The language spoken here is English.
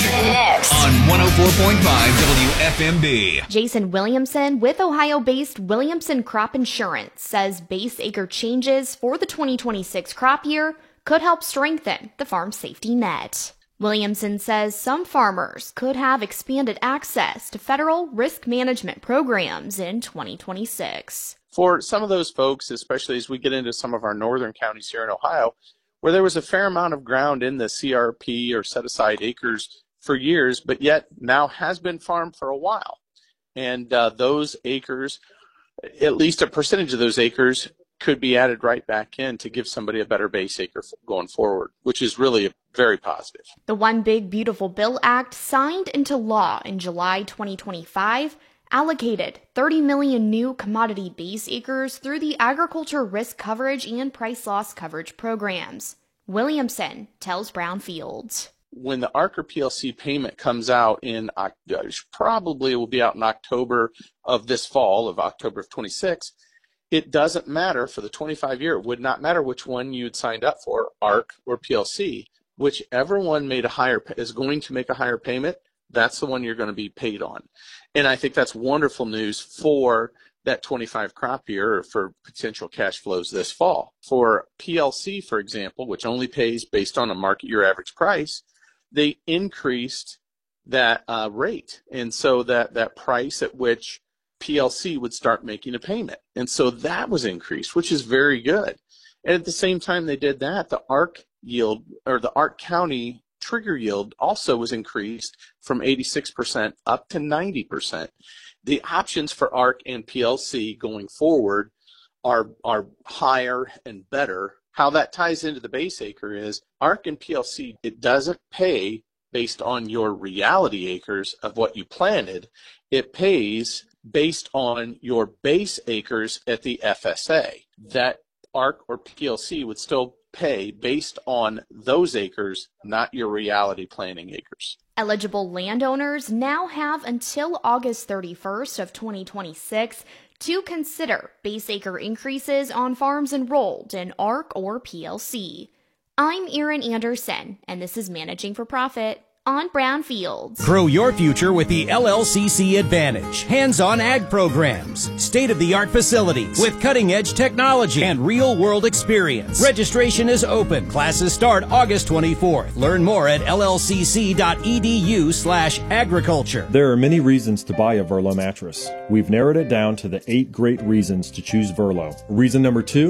Agriculture. Next on 104.5 WFMB. Jason Williamson with Ohio-based Williamson Crop Insurance says base acre changes for the 2026 crop year could help strengthen the farm safety net. Williamson says some farmers could have expanded access to federal risk management programs in 2026. For some of those folks, especially as we get into some of our northern counties here in Ohio, where there was a fair amount of ground in the CRP or set-aside acres for years, but yet now has been farmed for a while. And those acres, at least a percentage of those acres, could be added right back in to give somebody a better base acre going forward, which is really very positive. The One Big Beautiful Bill Act, signed into law in July 2025, allocated 30 million new commodity base acres through the Agriculture Risk Coverage and Price Loss Coverage programs. Williamson tells Brownfields. When the ARC or PLC payment comes out in probably will be out in October of this fall, of October of 26, it doesn't matter for the 25 year. It would not matter which one you'd signed up for, ARC or PLC. Whichever one is going to make a higher payment, that's the one you're going to be paid on. And I think that's wonderful news for that 25 crop year or for potential cash flows this fall. For PLC, for example, which only pays based on a market year average price, they increased that rate. And so that price at which PLC would start making a payment. And so that was increased, which is very good. And at the same time they did that, the ARC yield, or the ARC County trigger yield, also was increased from 86% up to 90%. The options for ARC and PLC going forward are higher and better. How that ties into the base acre is ARC and PLC, it doesn't pay based on your reality acres of what you planted. It pays based on your base acres at the FSA. That ARC or PLC would still pay based on those acres, not your reality planting acres. Eligible landowners now have until August 31st of 2026 to consider base acre increases on farms enrolled in ARC or PLC. I'm Erin Anderson, and this is Managing for Profit on Brownfields. Grow your future with the LLCC Advantage. Hands-on ag programs, state-of-the-art facilities with cutting-edge technology and real-world experience. Registration is open. Classes start August 24th. Learn more at llcc.edu/agriculture. There are many reasons to buy a Verlo mattress. We've narrowed it down to the 8 great reasons to choose Verlo. Reason number 2,